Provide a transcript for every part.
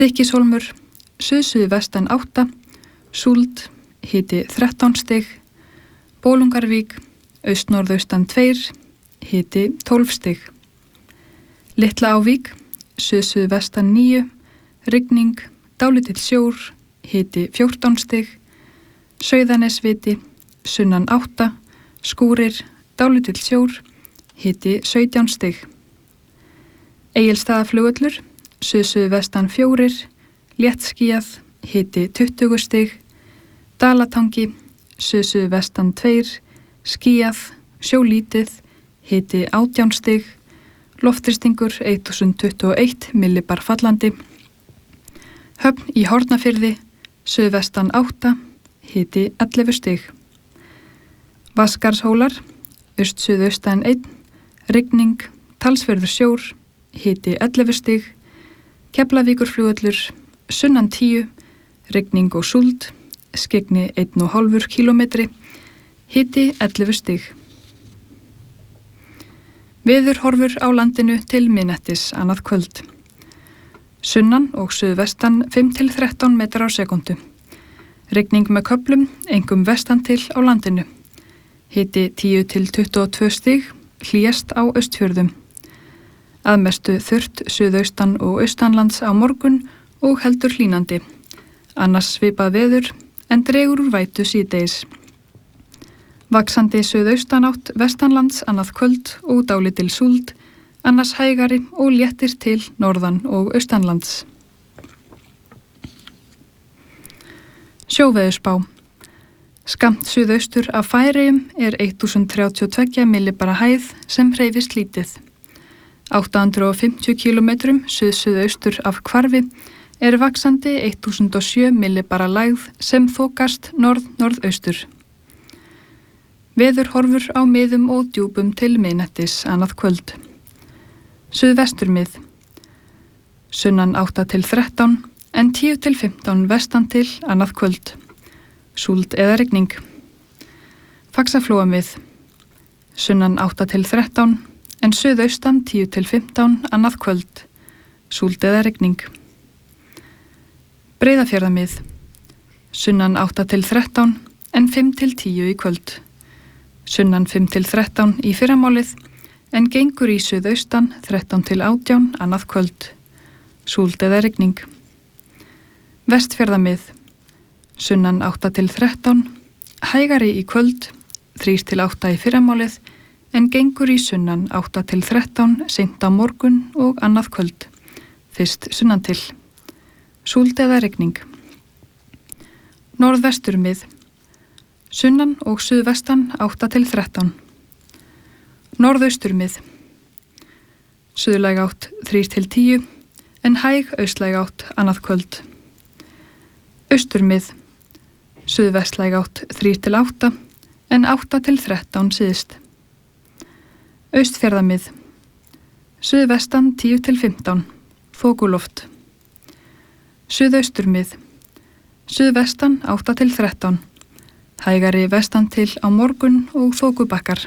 Stykkishólmur, suðsuðvestan 8, Súld, hiti 13 stig, Bolungarvík, austnorðaustan 2, hiti 12 stig. Litla Ávík, suðsuðvestan 9, rigning, dálítill sjór, hiti 14 stig, Sauðanesviti, sunnan 8, skúrir, dálítill sjór, hiti 17 stig. Egilsstaðaflugvöllur, suðsuðvestan 4, léttskýjað, hiti 20 stig, Dalatangi, suðsuðvestan 2, skýjað, sjólítið, hiti 18 stig, loftþrýstingur 1021 millibar fallandi. Höfn í Hornafirði, suðvestan 8, hiti 11 stig. Vatnskarðshólar, aust-suðaustan 1, rigning, talsverður sjór, hiti 11 stig. Keflavíkurflugvöllur, sunnan 10, rigning og súld, skyggni 1,5 kílómetri, hiti 11 stig. Veðurhorfur á landinu til miðnættis annað kvöld. Sunnan og suðvestan 5-13 metrar á sekundu. Rigning með köflum, einkum vestan til á landinu. Hiti 10-22 stig, hlýjast á Austfjörðum. Aðmestu þurrt suðaustan og austanlands á morgun og heldur hlýnandi. Annars svipað veður en dregur úr vætu síðdegis. Vaxandi suðaustanátt vestanlands annað kvöld og dálítil súld, annars hægari og léttir til norðan og austanlands. Sjóveðurspá. Skammt suðaustur af Færeyjum 1032 millibara hæð sem hreyfist lítið. 850 kilometrum suðsuðaustur af Hvarfi vaxandi 1007 millibara lægð sem þokast norð-norðaustur. Veðurhorfur á miðum og djúpum til miðnættis annað kvöld. Suðvesturmið. Sunnan 8-13 en 10-15 vestan til annað kvöld. Súld eða rigning. Faxaflóamið. Sunnan 8-13 en suðaustan 10-15 annað kvöld. Súld eða rigning. Breiðafjarðamið. Sunnan 8-13 en 5-10 í kvöld. Sunnan 5-13 í fyrramálið en gengur í suðaustan 13-18 annað kvöld. Súld eða rigning. Vestfjarðamið. Sunnan 8-13, hægari í kvöld, 3-8 í fyrramálið en gengur í sunnan 8-13 seint á morgun og annað kvöld. Fyrst sunnan til. Súld eða rigning. Norðvesturmið. Sunnan og suðvestan 8-13. Norðausturmið. Suðlæg átt 3-10 en hæg austlæg átt annað kvöld. Austurmið. Suðvestlæg átt 3-8 en 8-13 síðst. Austfjarðamið. Suðvestan 10-15, þokuloft. Suðausturmið. Suðvestan 8-13, hægari vestan til á morgun og þokubakkar.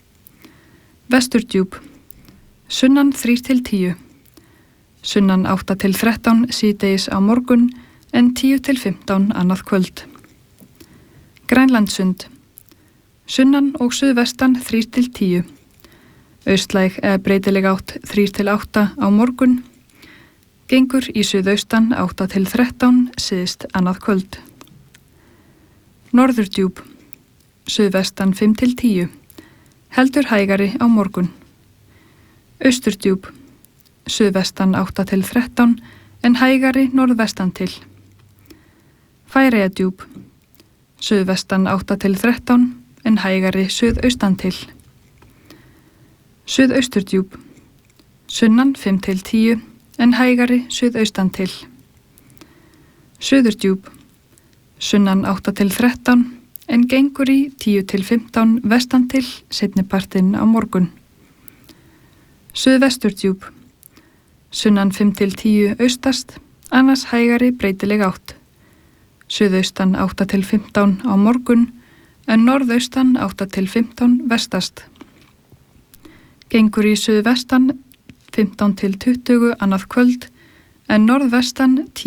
Vesturdjúp. Sunnan 3-10, sunnan 8-13 síðdegis á morgun en 10-15 annað kvöld. Grænlandssund. Sunnan og suðvestan 3-10, austlæg eða breytileg átt 3-8 á morgun, gengur í suðaustan 8-13 síðst annað kvöld. Norðurdjúp. Suðvestan 5-10, heldur hægari á morgun. Austurdjúp. Suðvestan 8-13 en hægari norðvestan til. Færeyjadjúp. Suðvestan 8-13 en hægari suðaustan til. Suðausturdjúp. Sunnan 5-10 en hægari suðaustan til. Suðurdjúp. Sunnan 8-13 en gengur í 10-15 vestan til seinnipartinn á morgun. Suðvesturdjúp. Sunnan 5-10 austast, annars hægari breytileg átt. Suðaustan 8-15 á morgun en norðaustan 8-15 vestast. Gengur í suðvestan 15-20 annað kvöld en norðvestan 10